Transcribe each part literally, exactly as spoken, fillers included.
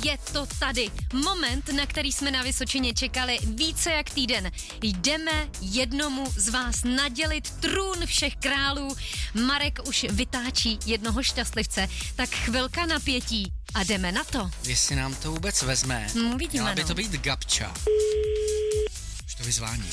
je to tady. Moment, na který jsme na Vysočině čekali více jak týden. Jdeme jednomu z vás nadělit trůn všech králů. Marek už vytáčí jednoho šťastlivce, tak chvilka napětí a jdeme na to. Jestli nám to vůbec vezme. No, vidíme, Měla by no. to být Gabča. Už to vyzvání.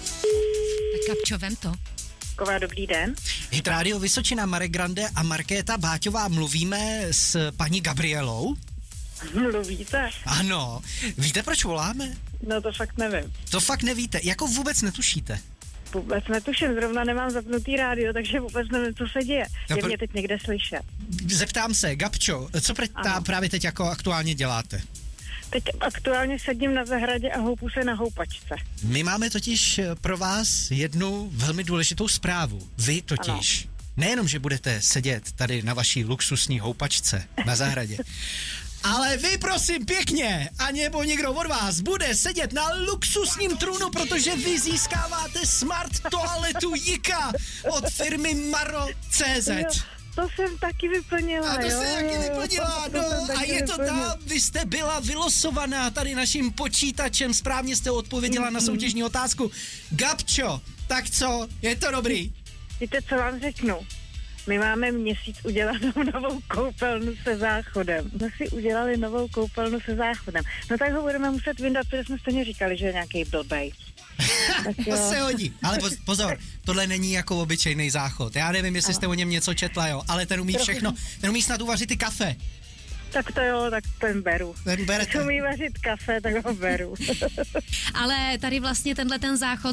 Tak Gabčo, vem to. Dobrý den. Hit Radio Vysočina, Marek Grande a Markéta Báťová. Mluvíme s paní Gabrielou? Mluvíte? Ano. Víte, proč voláme? No to fakt nevím. To fakt nevíte, jako vůbec netušíte. Vůbec netuším, zrovna nemám zapnutý rádio, takže vůbec nevím, co se děje. No, Je pro... mě teď někde slyšet. Zeptám se, Gabčo, co pr- právě teď jako aktuálně děláte? Teď aktuálně sedím na zahradě a houpu se na houpačce. My máme totiž pro vás jednu velmi důležitou zprávu. Vy totiž ano. Nejenom, že budete sedět tady na vaší luxusní houpačce na zahradě, ale vy prosím pěkně, a nebo někdo od vás bude sedět na luxusním trůnu, protože vy získáváte smart toaletu Jika od firmy Maro tečka cé zet. Jo. To jsem taky vyplnila, A to jo, se taky jo, vyplnila, to, to no a je to tam, vy jste byla vylosovaná tady naším počítačem, správně jste odpověděla mm-hmm. na soutěžní otázku. Gabčo, tak co, je to dobrý? Víte, co vám řeknu? My máme měsíc udělanou novou koupelnu se záchodem. My si udělali novou koupelnu se záchodem. No tak ho budeme muset vyndat, protože jsme stejně říkali, že je nějaký blbej. To se hodí. Ale pozor, tohle není jako obyčejný záchod. Já nevím, jestli jste o něm něco četla, jo, ale ten umí všechno. Ten umí snad uvařit i kafe. Tak to jo, tak ten beru. Ten berete. Když umí vařit kafe, tak ho beru. Ale tady vlastně tenhle ten záchod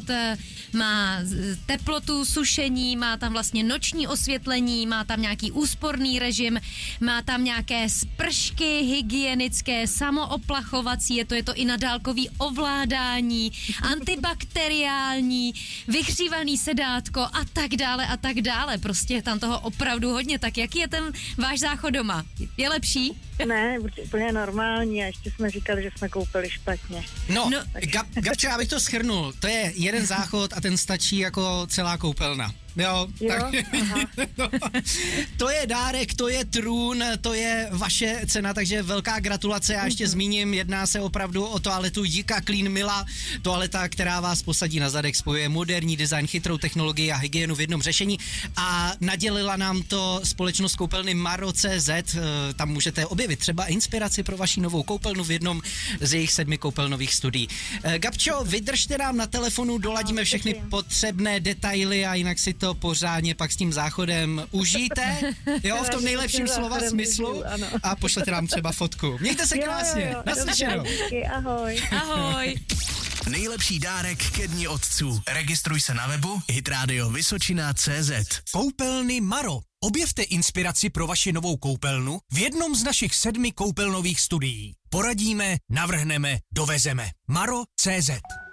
má teplotu, sušení, má tam vlastně noční osvětlení, má tam nějaký úsporný režim, má tam nějaké spršky hygienické, samooplachovací, je to, je to i na dálkový ovládání, antibakteriální, vyhřívaný sedátko a tak dále a tak dále. Prostě je tam toho opravdu hodně. Tak jaký je ten váš záchod doma? Je lepší? Ne, úplně normální a ještě jsme říkali, že jsme koupili špatně. No, no. Gab, Gabčo, já bych to shrnul. To je jeden záchod a ten stačí jako celá koupelna. Jo, jo? Tak, no, to je dárek, to je trůn, to je vaše cena, takže velká gratulace. Já ještě zmíním, jedná se opravdu o toaletu Jika Clean Mila, toaleta, která vás posadí na zadek, spojuje moderní design, chytrou technologii a hygienu v jednom řešení a nadělila nám to společnost koupelny Maro tečka cé zet, tam můžete objevit třeba inspiraci pro vaši novou koupelnu v jednom z jejich sedmi koupelnových studií. Gabčo, vydržte nám na telefonu, doladíme všechny potřebné detaily a jinak si to pořádně pak s tím záchodem užijte, jo, v tom nejlepším slova smyslu a pošlete nám třeba fotku. Mějte se krásně, naslyšenou. Ahoj. Ahoj. Nejlepší dárek ke dni otců. Registruj se na webu hitradio vysočina tečka cé zet. Koupelny Maro. Objevte inspiraci pro vaši novou koupelnu v jednom z našich sedmi koupelnových studií. Poradíme, navrhneme, dovezeme. Maro tečka cé zet.